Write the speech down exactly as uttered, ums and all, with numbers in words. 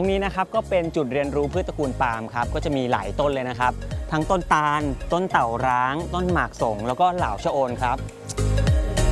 รงนี้นะครับก็เป็นจุดเรียนรู้พืชตระกูลปาล์มครับก็จะมีหลายต้นเลยนะครับทั้งต้นตาลต้นเต่าร้างต้นหมากสงแล้วก็เหล่าชะโอนครับ